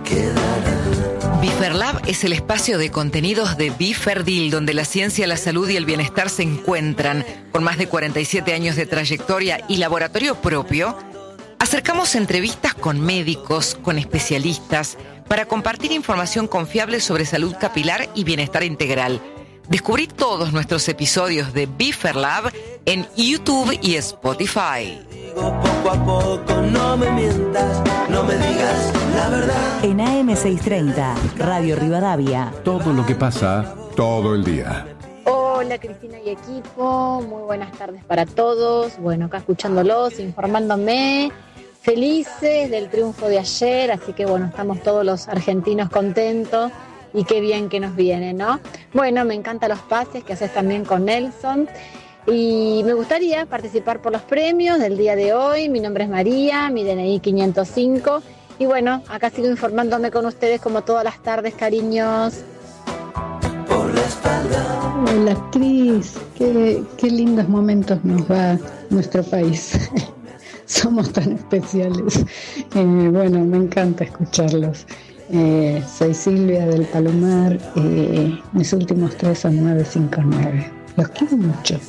Biferlab es el espacio de contenidos de Biferdil, donde la ciencia, la salud y el bienestar se encuentran. Con más de 47 años de trayectoria y laboratorio propio, acercamos entrevistas con médicos, con especialistas, para compartir información confiable sobre salud capilar y bienestar integral. Descubrí todos nuestros episodios de Biferlab en YouTube y Spotify. Poco a poco, no me mientas, no me digas la verdad. En AM630, Radio Rivadavia. Todo lo que pasa, todo el día. Hola Cristina y equipo, muy buenas tardes para todos. Bueno, acá escuchándolos, informándome, felices del triunfo de ayer, así que bueno, estamos todos los argentinos contentos y qué bien que nos viene, ¿no? Bueno, me encantan los pases que haces también con Nelson. Y me gustaría participar por los premios del día de hoy. Mi nombre es María, mi DNI 505. Y bueno, acá sigo informándome con ustedes como todas las tardes, cariños. Por la espalda. Hola Cris, qué lindos momentos nos da nuestro país. Somos tan especiales. Bueno, me encanta escucharlos. Soy Silvia del Palomar. Mis últimos 3 son 959. Los quiero mucho.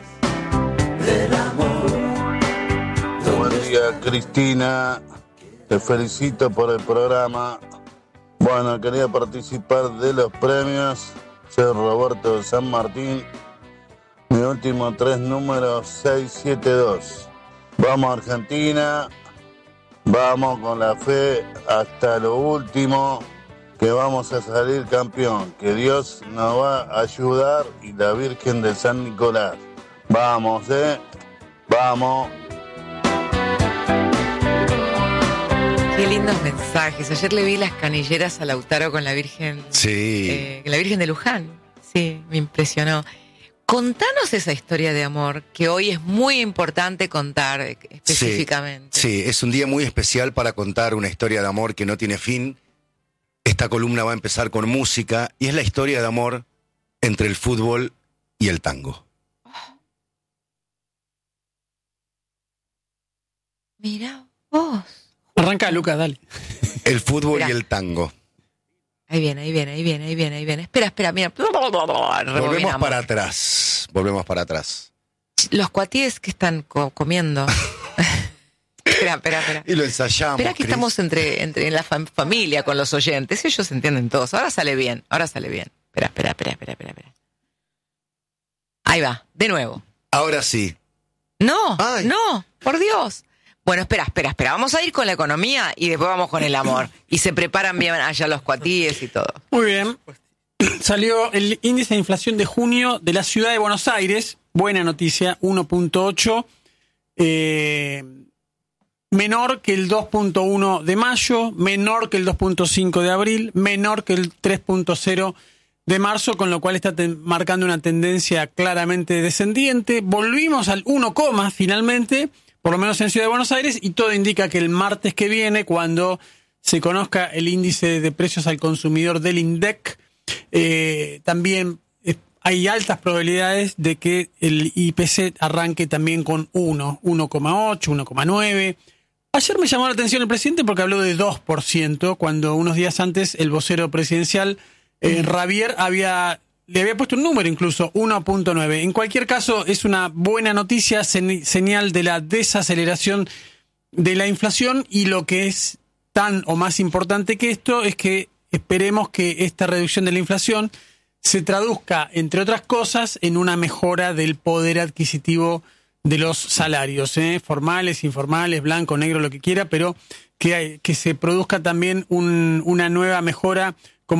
Buen día, Cristina. Te felicito por el programa. Bueno, quería participar de los premios. Soy Roberto de San Martín. Mi último 3 números 672. Vamos Argentina. Vamos con la fe hasta lo último. Que vamos a salir campeón. Que Dios nos va a ayudar y la Virgen de San Nicolás. Vamos, vamos. Qué lindos mensajes. Ayer le vi las canilleras a Lautaro con la Virgen. Sí. La Virgen de Luján. Sí, me impresionó. Contanos esa historia de amor que hoy es muy importante contar específicamente. Sí, es un día muy especial para contar una historia de amor que no tiene fin. Esta columna va a empezar con música y es la historia de amor entre el fútbol y el tango. Mira vos. Arranca, Lucas, dale. El fútbol Mirá. y el tango. Ahí viene. Espera, mira. Volvemos para atrás. Los cuatíes que están comiendo. Espera. Y lo ensayamos. Espera que Cris. estamos entre la familia con los oyentes. Ellos entienden todos. Ahora sale bien. Espera. Ahí va, de nuevo. Ahora sí. No, Ay. no, por Dios. Bueno, espera. Vamos a ir con la economía y después vamos con el amor. Y se preparan bien allá los cuatíes y todo. Muy bien. Salió el índice de inflación de junio de la ciudad de Buenos Aires. Buena noticia, 1.8. Menor que el 2.1 de mayo, menor que el 2.5 de abril, menor que el 3.0 de marzo, con lo cual está marcando una tendencia claramente descendiente. Volvimos al 1, finalmente, por lo menos en Ciudad de Buenos Aires, y todo indica que el martes que viene, cuando se conozca el índice de precios al consumidor del INDEC, también hay altas probabilidades de que el IPC arranque también con 1,8, 1,9. Ayer me llamó la atención el presidente porque habló de 2%, cuando unos días antes el vocero presidencial, Ravier, le había puesto un número incluso, 1.9. En cualquier caso, es una buena noticia, señal de la desaceleración de la inflación, y lo que es tan o más importante que esto es que esperemos que esta reducción de la inflación se traduzca, entre otras cosas, en una mejora del poder adquisitivo de los salarios, formales, informales, blanco, negro, lo que quiera, pero que se produzca también una nueva mejora